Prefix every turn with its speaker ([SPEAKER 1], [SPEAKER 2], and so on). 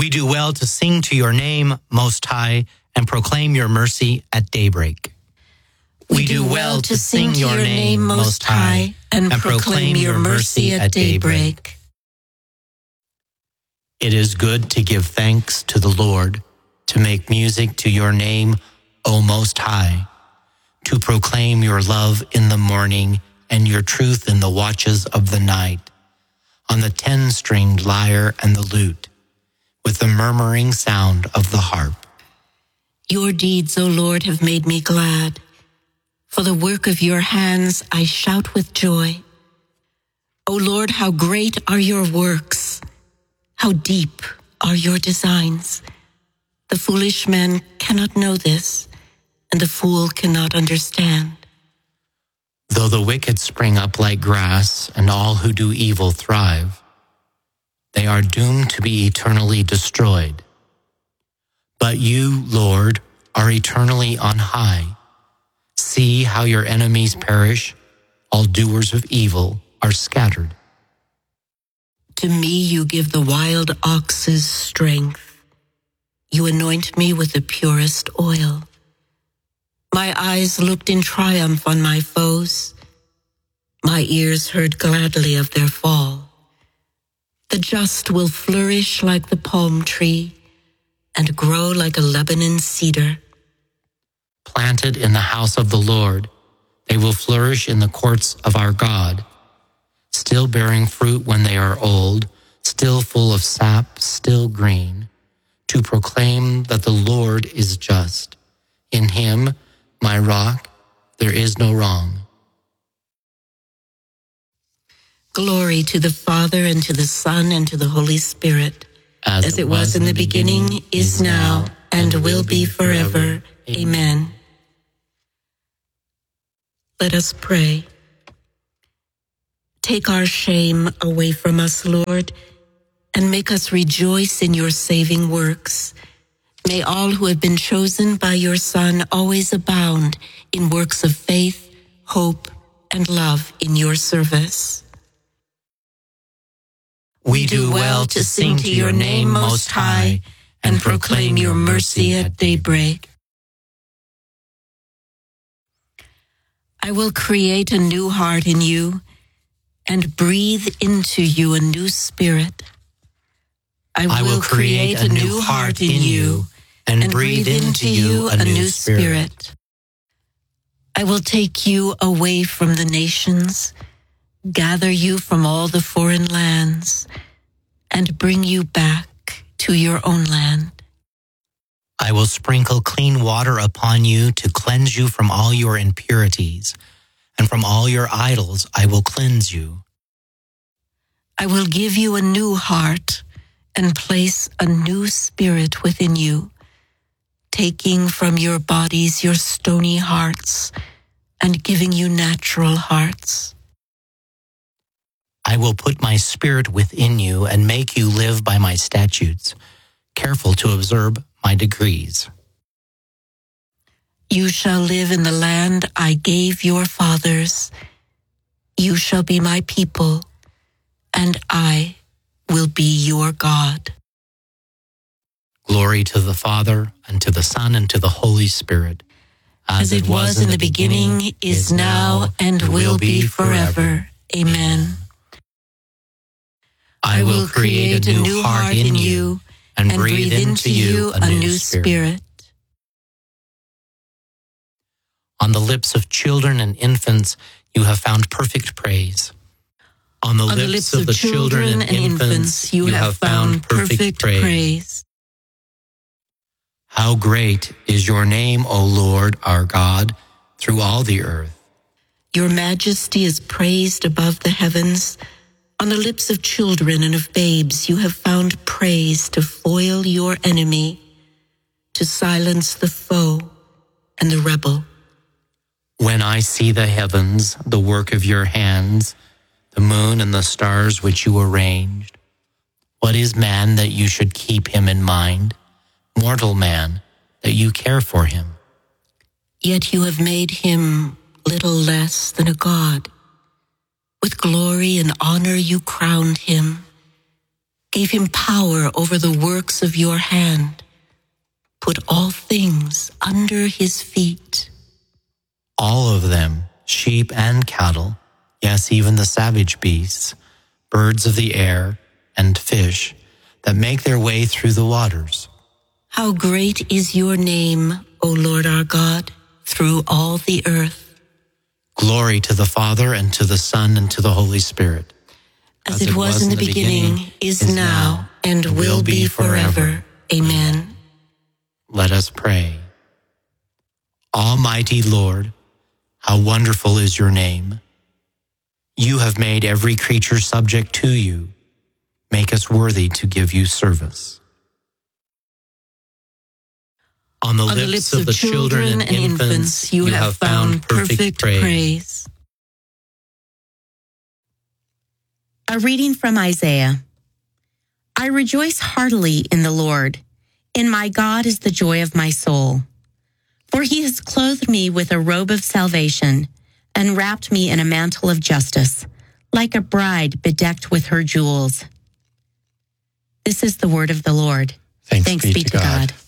[SPEAKER 1] We do well to sing to your name, Most High, and proclaim your mercy at daybreak.
[SPEAKER 2] We do well to sing your name, Most High, and proclaim your mercy at daybreak.
[SPEAKER 1] It is good to give thanks to the Lord, to make music to your name, O Most High, to proclaim your love in the morning and your truth in the watches of the night, on the 10-stringed lyre and the lute, with the murmuring sound of the harp.
[SPEAKER 2] Your deeds, O Lord, have made me glad. For the work of your hands I shout with joy. O Lord, how great are your works! How deep are your designs! The foolish man cannot know this, and the fool cannot understand.
[SPEAKER 1] Though the wicked spring up like grass, and all who do evil thrive, they are doomed to be eternally destroyed. But you, Lord, are eternally on high. See how your enemies perish, all doers of evil are scattered.
[SPEAKER 2] To me you give the wild ox's strength. You anoint me with the purest oil. My eyes looked in triumph on my foes. My ears heard gladly of their fall. The just will flourish like the palm tree and grow like a Lebanon cedar.
[SPEAKER 1] Planted in the house of the Lord, they will flourish in the courts of our God, still bearing fruit when they are old, still full of sap, still green, to proclaim that the Lord is just. In him, my rock, there is no wrong.
[SPEAKER 2] Glory to the Father, and to the Son, and to the Holy Spirit, as it was in the beginning, is now, and will be forever. Amen. Let us pray. Take our shame away from us, Lord, and make us rejoice in your saving works. May all who have been chosen by your Son always abound in works of faith, hope, and love in your service.
[SPEAKER 1] We do well to sing to your name, Most High, and proclaim your mercy at daybreak.
[SPEAKER 2] I will create a new heart in you and breathe into you a new spirit.
[SPEAKER 1] I will create a new heart in you and breathe into you a new spirit.
[SPEAKER 2] I will take you away from the nations, gather you from all the foreign lands, and bring you back to your own land.
[SPEAKER 1] I will sprinkle clean water upon you to cleanse you from all your impurities, and from all your idols I will cleanse you.
[SPEAKER 2] I will give you a new heart and place a new spirit within you, taking from your bodies your stony hearts and giving you natural hearts.
[SPEAKER 1] I will put my spirit within you and make you live by my statutes, careful to observe my decrees.
[SPEAKER 2] You shall live in the land I gave your fathers. You shall be my people, and I will be your God.
[SPEAKER 1] Glory to the Father, and to the Son, and to the Holy Spirit,
[SPEAKER 2] as it was in the beginning, is now, and will be forever. Amen. I will create a new heart in you and breathe into you a new spirit.
[SPEAKER 1] On the lips of children and infants, you have found perfect praise. On the lips of the children and infants, you have found perfect praise. How great is your name, O Lord, our God, through all the earth.
[SPEAKER 2] Your majesty is praised above the heavens. On the lips of children and of babes, you have found praise to foil your enemy, to silence the foe and the rebel.
[SPEAKER 1] When I see the heavens, the work of your hands, the moon and the stars which you arranged, what is man that you should keep him in mind? Mortal man, that you care for him.
[SPEAKER 2] Yet you have made him little less than a god. With glory and honor you crowned him. gave him power over the works of your hand, put all things under his feet.
[SPEAKER 1] All of them, sheep and cattle, yes, even the savage beasts, birds of the air, and fish that make their way through the waters.
[SPEAKER 2] How great is your name, O Lord our God, through all the earth.
[SPEAKER 1] Glory to the Father, and to the Son, and to the Holy Spirit.
[SPEAKER 2] As it was in the beginning, is now, and will be forever. Amen.
[SPEAKER 1] Let us pray. Almighty Lord, how wonderful is your name. You have made every creature subject to you. Make us worthy to give you service. On the lips of the children and infants, you have found perfect praise.
[SPEAKER 3] A reading from Isaiah. I rejoice heartily in the Lord. In my God is the joy of my soul. For he has clothed me with a robe of salvation and wrapped me in a mantle of justice, like a bride bedecked with her jewels. This is the word of the Lord.
[SPEAKER 1] Thanks be to God.